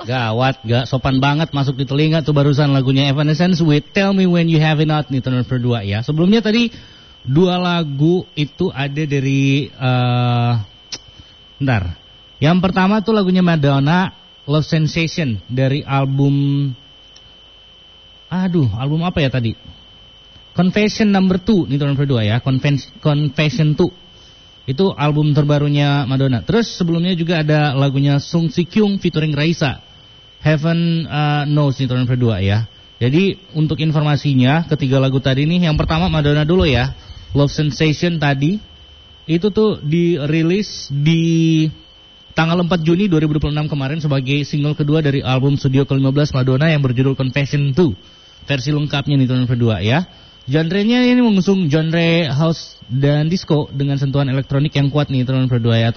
Gawat, gak sopan banget masuk di telinga tuh barusan lagunya Evanescence with Tell Me When You Have It Not nih turn number 2 ya. Sebelumnya tadi 2 lagu itu ada dari bentar. Yang pertama tuh lagunya Madonna, Love Sensation dari album album apa ya tadi? Confession number 2 nih turn number 2 ya. Confession 2. Itu album terbarunya Madonna. Terus sebelumnya juga ada lagunya Sung Si Kyung featuring Raisa, Heaven Knows nih turn number 2 ya. Jadi untuk informasinya ketiga lagu tadi nih, yang pertama Madonna dulu ya, Love Sensation tadi itu tuh dirilis di tanggal 4 Juni 2026 kemarin sebagai single kedua dari album studio ke-15 Madonna yang berjudul Confession 2. Versi lengkapnya nih turn number 2 ya. Genrenya ini mengusung genre house dan disco dengan sentuhan elektronik yang kuat nih turn number 2 ya.